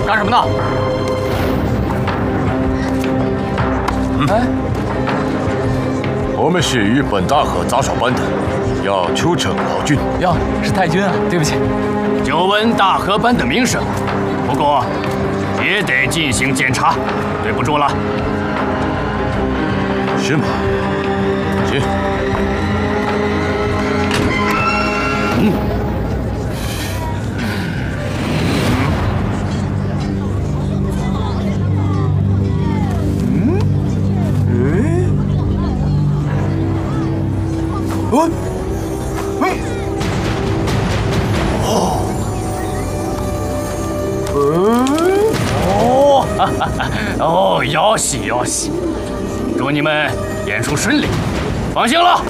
干什么呢？ 我们是与本大河杂耍班的，要求证老君。 哟，是太君啊，对不起。 久闻大河班的名声，不过也得进行检查，对不住了。 是吗？行。 哦，要喜要喜，祝你们演出顺利，放心了。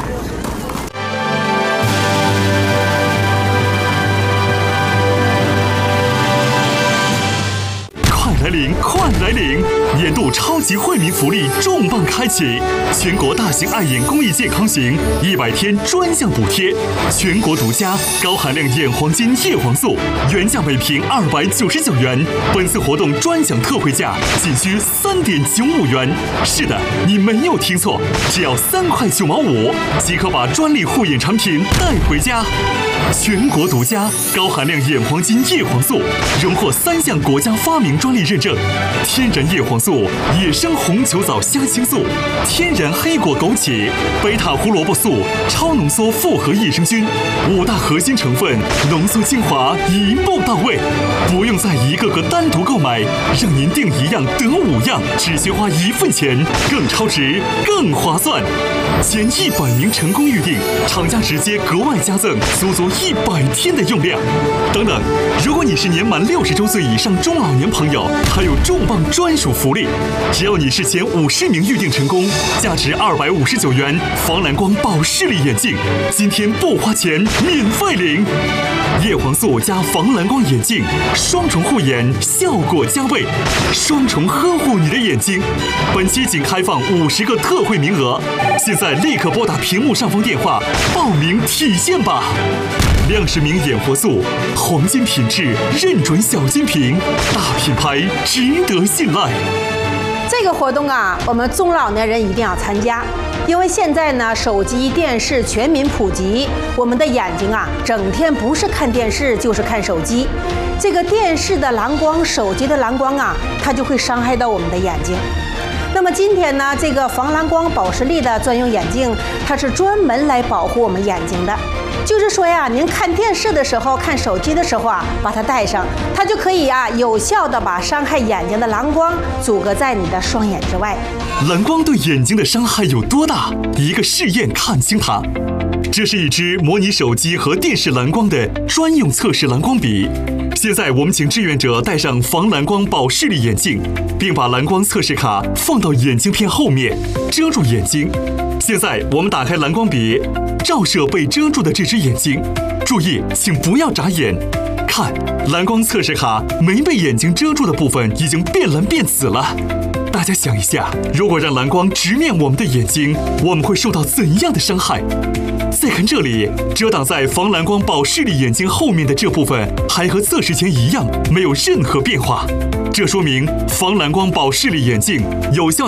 快来领！年度超级惠民福利重磅开启，全国大型爱眼公益健康行100天专项补贴，全国独家高含量眼黄金叶黄素，原价每瓶299元，本次活动专享特惠价仅需3.95元。是的，你没有听错，只要3块9毛5即可把专利护眼产品带回家。全国独家高含量眼黄金叶黄素，荣获3项国家发明专利认证：天然叶黄素、野生红球藻香青素、天然黑果枸杞、贝塔胡萝卜素、超浓缩复合益生菌，5大核心成分浓缩精华，一步到位，不用再一个个单独购买，让您订1样得5样，只需花1份钱，更超值，更划算。前100名成功预订，厂家直接格外加赠足足100天的用量。等等，如果你是年满60周岁以上中老年朋友，还有重磅专属福利，只要你是前50名预订成功，价值259元防蓝光保视力眼镜，今天不花钱免费领。叶黄素加防蓝光眼镜，双重护眼，效果加倍，双重呵护你的眼睛。本期仅开放50个特惠名额，现在立刻拨打屏幕上方电话报名体验吧。量10名眼活素，黄金品质，认准小金瓶，大品牌，值得信赖。 这个活动啊，我们中老年人一定要参加，因为现在呢，手机、电视全民普及，我们的眼睛啊，整天不是看电视就是看手机。这个电视的蓝光、手机的蓝光啊，它就会伤害到我们的眼睛。那么今天呢，这个防蓝光保视力的专用眼镜，它是专门来保护我们眼睛的。就是说呀，您看电视的时候、看手机的时候啊，把它戴上，它就可以啊，有效的把伤害眼睛的蓝光阻隔在你的双眼之外。 蓝光对眼睛的伤害有多大？一个试验看清它。这是一支模拟手机和电视蓝光的专用测试蓝光笔。现在我们请志愿者戴上防蓝光保视力眼镜，并把蓝光测试卡放到眼镜片后面，遮住眼睛。现在我们打开蓝光笔，照射被遮住的这只眼睛。注意，请不要眨眼。看，蓝光测试卡没被眼睛遮住的部分已经变蓝变紫了。大家想一下，如果让蓝光直面我们的眼睛，我们会受到怎样的伤害？再看这里，遮挡在防蓝光保视力眼镜后面的这部分还和测试前一样，没有任何变化。这说明防蓝光保视力眼镜有效